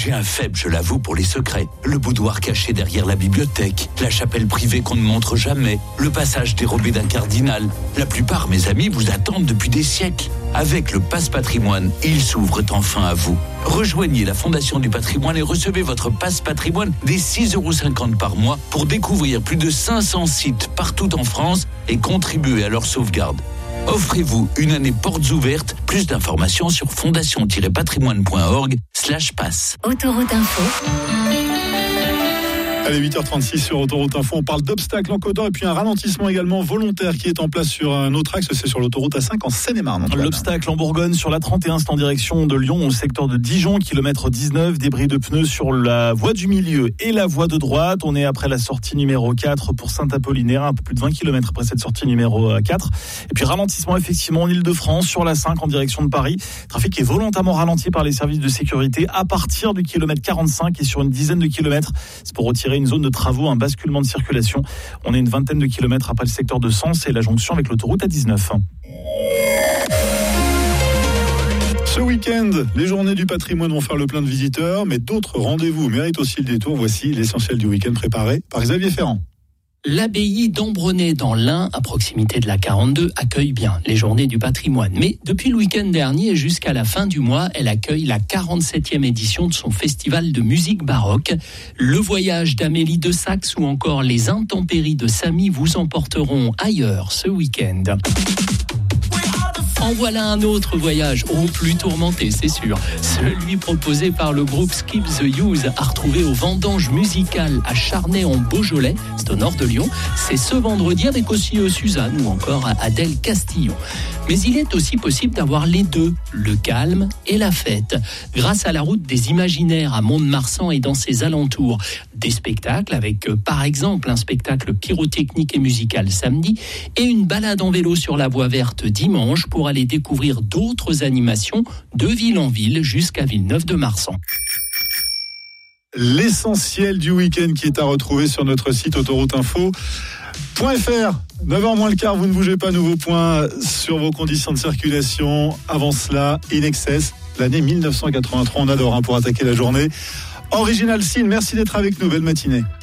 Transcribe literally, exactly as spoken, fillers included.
J'ai un faible, je l'avoue, pour les secrets. Le boudoir caché derrière la bibliothèque, la chapelle privée qu'on ne montre jamais, le passage dérobé d'un cardinal. La plupart, mes amis, vous attendent depuis des siècles. Avec le Pass Patrimoine, ils s'ouvrent enfin à vous. Rejoignez la Fondation du Patrimoine et recevez votre Pass Patrimoine dès six euros cinquante par mois pour découvrir plus de cinq cents sites partout en France et contribuer à leur sauvegarde. Offrez-vous une année portes ouvertes. Plus d'informations sur fondation-patrimoine.org slash pass. Autoroute Info. Allez, huit heures trente-six sur Autoroute Info, on parle d'obstacles en Côte d'Or et puis un ralentissement également volontaire qui est en place sur un autre axe, c'est sur l'autoroute A cinq en Seine-et-Marne. Antoine. L'obstacle en Bourgogne sur la trente et un, c'est en direction de Lyon au secteur de Dijon, kilomètre dix-neuf, débris de pneus sur la voie du milieu et la voie de droite. On est après la sortie numéro quatre pour Saint-Apollinaire, un peu plus de vingt kilomètres après cette sortie numéro quatre. Et puis ralentissement effectivement en Ile-de-France sur la cinq en direction de Paris. Trafic est volontairement ralenti par les services de sécurité à partir du kilomètre quarante-cinq et sur une dizaine de kilomètres. C'est pour retirer une zone de travaux, un basculement de circulation. On est une vingtaine de kilomètres après le secteur de Sens et la jonction avec l'autoroute A dix-neuf. Ce week-end, les journées du patrimoine vont faire le plein de visiteurs, mais d'autres rendez-vous méritent aussi le détour. Voici l'essentiel du week-end préparé par Xavier Ferrand. L'abbaye d'Ambronay dans l'Ain, à proximité de la quarante-deux, accueille bien les journées du patrimoine. Mais depuis le week-end dernier jusqu'à la fin du mois, elle accueille la quarante-septième édition de son festival de musique baroque. Le voyage d'Amélie de Saxe ou encore les intempéries de Samy vous emporteront ailleurs ce week-end. En voilà un autre voyage, au plus tourmenté, c'est sûr. Celui proposé par le groupe Skip the Use à retrouver au Vendange Musical à Charnay en Beaujolais, c'est au nord de Lyon. C'est ce vendredi avec aussi Suzanne ou encore Adèle Castillon. Mais il est aussi possible d'avoir les deux, le calme et la fête. Grâce à la route des imaginaires à Mont-de-Marsan et dans ses alentours. Des spectacles avec, euh, par exemple, un spectacle pyrotechnique et musical samedi et une balade en vélo sur la voie verte dimanche pour aller découvrir d'autres animations de ville en ville jusqu'à Villeneuve-de-Marsan. L'essentiel du week-end qui est à retrouver sur notre site autorouteinfo point f r. neuf heures moins le quart, vous ne bougez pas, nouveau point sur vos conditions de circulation. Avant cela, In Excess, l'année mille neuf cent quatre-vingt-trois, on adore hein, pour attaquer la journée. Original Sin, merci d'être avec nous, belle matinée.